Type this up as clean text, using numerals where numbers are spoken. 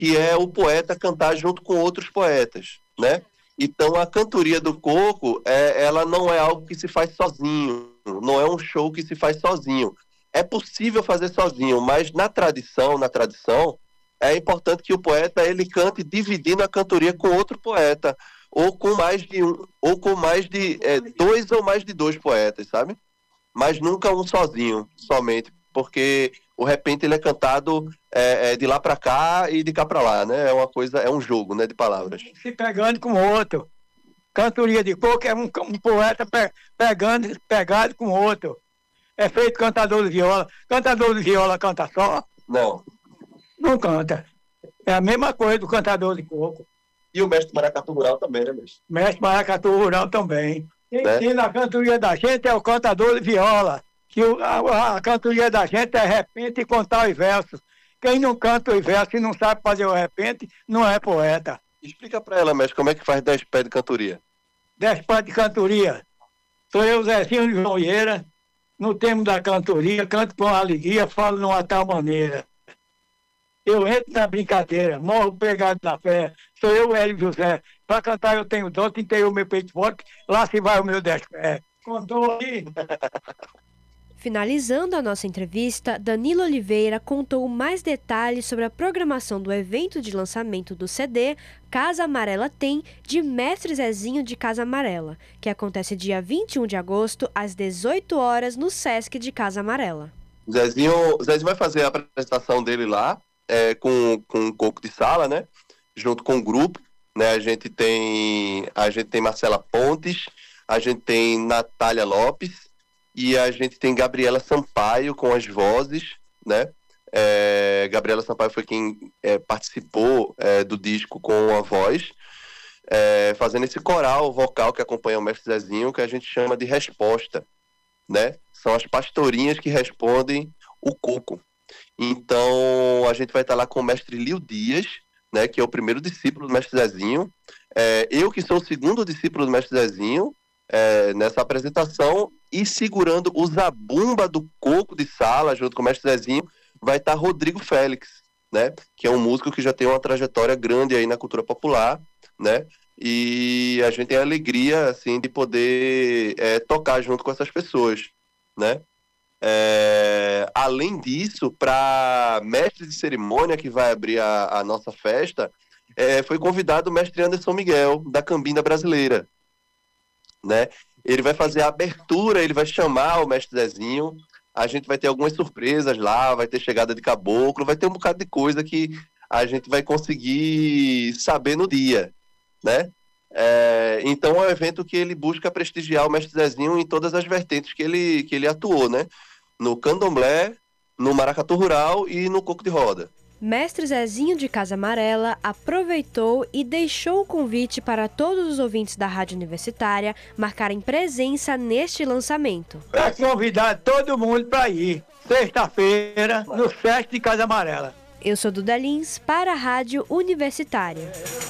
que é o poeta cantar junto com outros poetas, né? Então, a cantoria do coco, ela não é algo que se faz sozinho, não é um show que se faz sozinho. É possível fazer sozinho, mas na tradição, é importante que o poeta ele cante dividindo a cantoria com outro poeta, ou com mais de um, ou com mais de dois ou mais de dois poetas, sabe? Mas nunca um sozinho, somente, porque o repente ele é cantado de lá para cá e de cá para lá, né? É uma coisa, é um jogo, né, de palavras. Se pegando com o outro. Cantoria de coco é um poeta pegado com o outro. É feito cantador de viola. Cantador de viola canta só? Não. Não canta. É a mesma coisa do cantador de coco. E o mestre maracatu rural também, né, mestre? Mestre maracatu rural também. Quem Né? ensina a cantoria da gente é o cantador de viola. Que a cantoria da gente é repente e contar os versos. Quem não canta os versos e não sabe fazer o repente, não é poeta. Explica para ela, mestre, como é que faz 10 pés de cantoria. 10 pés de cantoria. Sou eu, Zezinho de Joieira, no termo da cantoria, canto com alegria, falo de uma tal maneira. Eu entro na brincadeira, morro pegado na fé, sou eu, Hélio José. Para cantar eu tenho dom, tentei o meu peito forte, lá se vai o meu 10 pés. Contou aí? Finalizando a nossa entrevista, Danilo Oliveira contou mais detalhes sobre a programação do evento de lançamento do CD Casa Amarela Tem, de Mestre Zezinho de Casa Amarela, que acontece dia 21 de agosto, às 18 horas, no Sesc de Casa Amarela. Zezinho vai fazer a apresentação dele lá, com um coco de sala, né? Junto com o grupo, né? A gente tem Marcela Pontes, a gente tem Natália Lopes, e a gente tem Gabriela Sampaio com as vozes, né? Gabriela Sampaio foi quem participou do disco com a voz, fazendo esse coral vocal que acompanha o mestre Zezinho, que a gente chama de resposta, né? São as pastorinhas que respondem o coco. Então, a gente vai estar lá com o mestre Lio Dias, né? Que é o primeiro discípulo do mestre Zezinho. Eu que sou o segundo discípulo do mestre Zezinho, nessa apresentação, e segurando o zabumba do coco de sala, junto com o mestre Zezinho, vai estar Rodrigo Félix, né? Que é um músico que já tem uma trajetória grande aí na cultura popular, né? E a gente tem a alegria, assim, de poder tocar junto com essas pessoas, né? Além disso, para mestre de cerimônia que vai abrir a nossa festa, foi convidado o mestre Anderson Miguel, da Cambinda Brasileira, né? Ele vai fazer a abertura, ele vai chamar o mestre Zezinho, a gente vai ter algumas surpresas lá, vai ter chegada de caboclo, vai ter um bocado de coisa que a gente vai conseguir saber no dia, né? Então é um evento que ele busca prestigiar o mestre Zezinho em todas as vertentes que ele atuou, né? No candomblé, no maracatu rural e no coco de roda. Mestre Zezinho de Casa Amarela aproveitou e deixou o convite para todos os ouvintes da Rádio Universitária marcarem presença neste lançamento. Para convidar todo mundo para ir, sexta-feira, no Sesc de Casa Amarela. Eu sou Duda Lins para a Rádio Universitária.